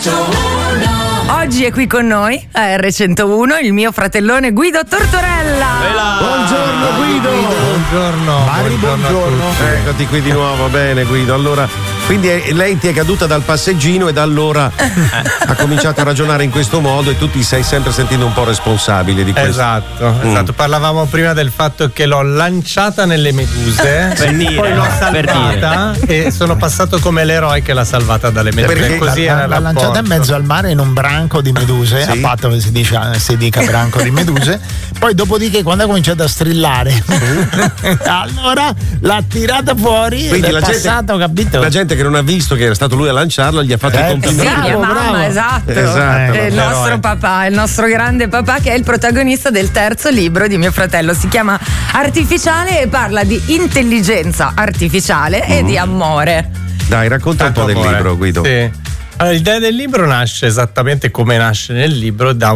Oggi è qui con noi a R101 il mio fratellone Guido Tortorella. Buongiorno Guido. Buongiorno. Eccoti qui di nuovo, bene Guido. Allora, quindi lei ti è caduta dal passeggino e da allora ha cominciato a ragionare in questo modo e tu ti sei sempre sentito un po' responsabile di questo. Esatto. Parlavamo prima del fatto che l'ho lanciata nelle meduse, poi l'ho salvata e sono passato come l'eroe che l'ha salvata dalle meduse. Perché così l'ha lanciata in mezzo al mare in un branco di meduse, a patto che si dica branco di meduse. Poi dopodiché quando ha cominciato a strillare allora l'ha tirata fuori. Quindi ed è passato, capito? La gente che non ha visto che era stato lui a lanciarla gli ha fatto i complimenti. Sì, mia mamma, bravo. esatto. Esatto. Il nostro papà, il nostro grande papà, che è il protagonista del terzo libro di mio fratello. Si chiama Artificiale e parla di intelligenza artificiale e di amore. Dai, racconta un po' del libro, Guido. Sì. Allora, l'idea del libro nasce esattamente come nasce nel libro, da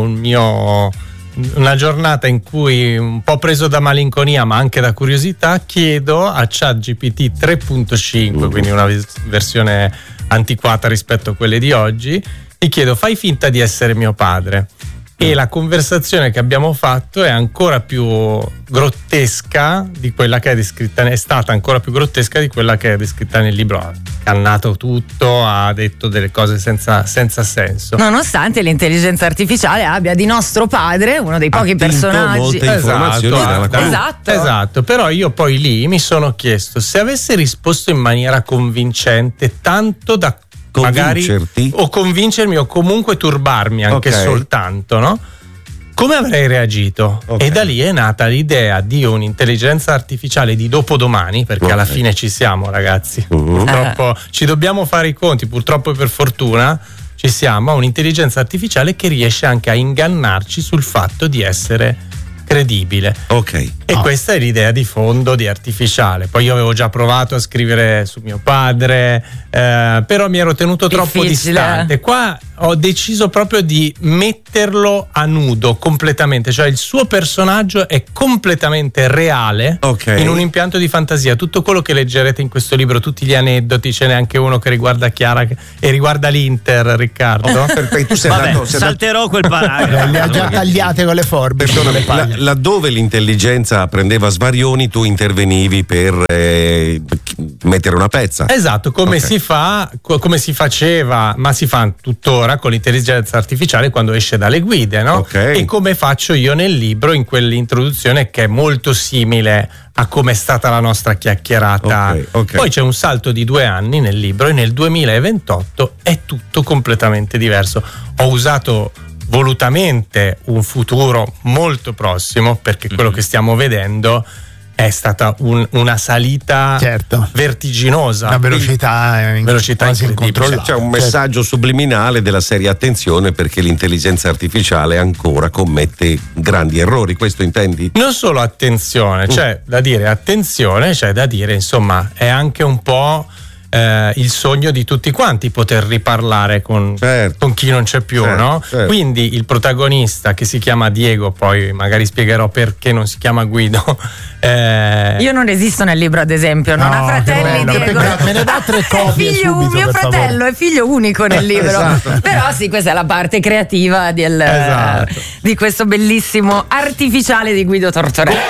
una giornata in cui, un po' preso da malinconia ma anche da curiosità, chiedo a ChatGPT 3.5, quindi una versione antiquata rispetto a quelle di oggi, e chiedo: fai finta di essere mio padre. E la conversazione che abbiamo fatto è ancora più grottesca di quella che è descritta, è stata ancora più grottesca di quella che è descritta nel libro. Ha cannato tutto, ha detto delle cose senza senso. Nonostante l'intelligenza artificiale abbia di nostro padre uno dei pochi personaggi. Molte informazioni dalla quale... Esatto, però io poi lì mi sono chiesto se avesse risposto in maniera convincente, tanto da magari o convincermi o comunque turbarmi anche soltanto, no? Come avrei reagito? E da lì è nata l'idea di un'intelligenza artificiale di dopodomani, perché alla fine ci siamo, ragazzi. Purtroppo ci dobbiamo fare i conti, purtroppo e per fortuna ci siamo, a un'intelligenza artificiale che riesce anche a ingannarci sul fatto di essere credibile. E questa è l'idea di fondo di Artificiale. Poi io avevo già provato a scrivere su mio padre, però mi ero tenuto troppo distante. Qua ho deciso proprio di metterlo a nudo completamente, cioè il suo personaggio è completamente reale, in un impianto di fantasia. Tutto quello che leggerete in questo libro, tutti gli aneddoti, ce n'è anche uno che riguarda Chiara e riguarda l'Inter, Riccardo. Tu salterò quel paragrafo. Le ha già tagliate con le forbici. Laddove l'intelligenza prendeva svarioni, tu intervenivi per mettere una pezza. Esatto, come si fa, come si faceva, ma si fa tuttora con l'intelligenza artificiale quando esce dalle guide, no? E come faccio io nel libro, in quell'introduzione che è molto simile a come è stata la nostra chiacchierata. Poi c'è un salto di 2 anni nel libro e nel 2028 è tutto completamente diverso. Ho usato volutamente un futuro molto prossimo, perché quello che stiamo vedendo è stata una salita vertiginosa, una velocità incontrollabile. C'è un messaggio subliminale della serie: attenzione, perché l'intelligenza artificiale ancora commette grandi errori. Questo intendi? Non solo attenzione, c'è da dire attenzione, c'è da dire insomma è anche un po' il sogno di tutti quanti poter riparlare con chi non c'è più, no? Quindi il protagonista, che si chiama Diego, poi magari spiegherò perché non si chiama Guido. Io non esisto nel libro, ad esempio, non ha fratelli. Diego me ne dà 3 copie subito, mio fratello è figlio unico nel libro. Però sì, questa è la parte creativa di questo bellissimo Artificiale di Guido Tortorella.